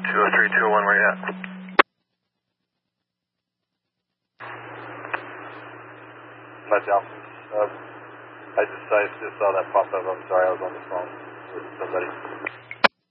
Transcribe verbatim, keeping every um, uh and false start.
two oh three, two oh one, where you at? Let down. Uh, I just, I just saw that pop up. I'm sorry, I was on the phone with somebody.